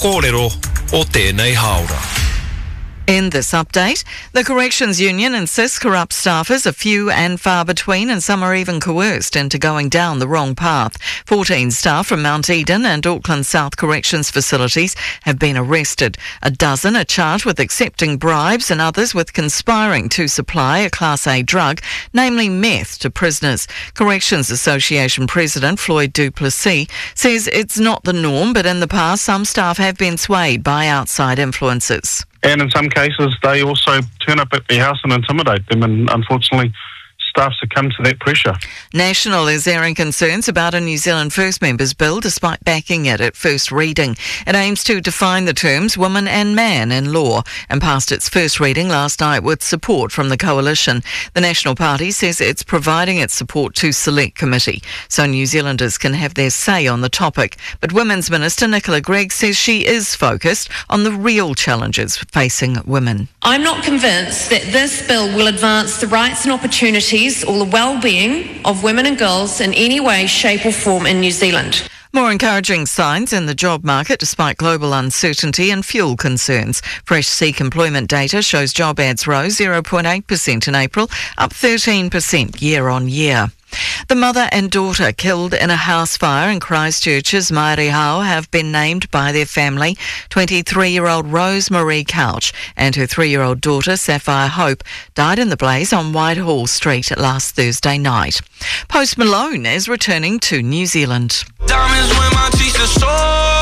kōrero o tēnei haora. In this update, the Corrections Union insists corrupt staffers are few and far between, and some are even coerced into going down the wrong path. 14 staff from Mount Eden and Auckland South Corrections facilities have been arrested. A dozen are charged with accepting bribes and others with conspiring to supply a Class A drug, namely meth, to prisoners. Corrections Association President Floyd du Plessis says it's not the norm, but in the past some staff have been swayed by outside influences. And in some cases, they also turn up at their house and intimidate them, and unfortunately, staff succumb to that pressure. National is airing concerns about a New Zealand First Members Bill despite backing it at first reading. It aims to define the terms woman and man in law and passed its first reading last night with support from the coalition. The National Party says it's providing its support to Select Committee so New Zealanders can have their say on the topic. But Women's Minister Nicola Gregg says she is focused on the real challenges facing women. I'm not convinced that this bill will advance the rights and opportunities or the well-being of women and girls in any way, shape or form in New Zealand. More encouraging signs in the job market despite global uncertainty and fuel concerns. Fresh Seek employment data shows job ads rose 0.8% in April, up 13% year on year. The mother and daughter killed in a house fire in Christchurch's Mairehau have been named by their family. 23-year-old Rose Marie Couch and her 3-year-old daughter Sapphire Hope died in the blaze on Whitehall Street last Thursday night. Post Malone is returning to New Zealand. Diamonds when my teeth are sore.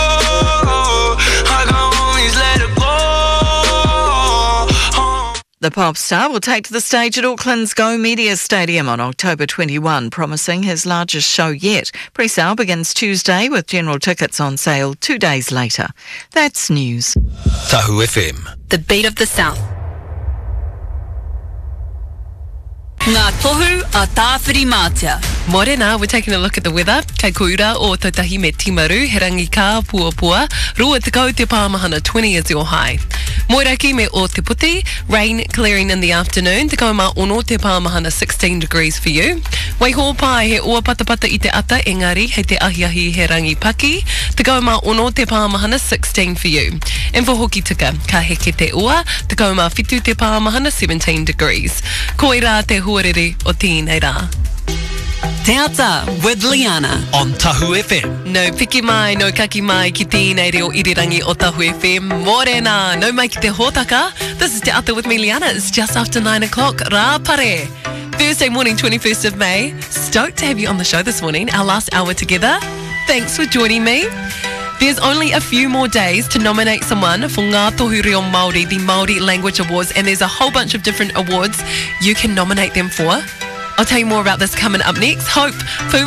I can always let it go. The pop star will take to the stage at Auckland's Go Media Stadium on October 21, promising his largest show yet. Pre-sale begins Tuesday with general tickets on sale 2 days later. That's news. Tahu FM. The beat of the South. Ngā tohu a tāwhiri mātia. Morena, we're taking a look at the weather. Kei koura o Tautahi me Timaru, he rangi ka puapua. Rua te kau te pāmahana, 20 is your high. Moiraki me o te puti, rain clearing in the afternoon. Te kau ma ono te pāmahana, 16 degrees for you. Waiho pai he ua patapata I te ata, engari he te ahiahi he rangi paki. Te kau ma ono te pāmahana, 16 for you. And for hoki tika, ka heke te ua, te kau ma fitu te pāmahana, 17 degrees. Koira te huarere o tēnei rā. Te ata with Liana. On Tahu FM. No piki mai, no kaki mai ki tēnei reo irirangi o Tahu FM. Morena, no mai ki te hōtaka. This is Te Ata with me, Liana. It's just after 9 o'clock. Rā pare. Thursday morning, 21st of May. Stoked to have you on the show this morning. Our last hour together. Thanks for joining me. There's only a few more days to nominate someone for Ngā Tohu Reo Māori, the Māori Language Awards, and there's a whole bunch of different awards you can nominate them for. I'll tell you more about this coming up next. Hope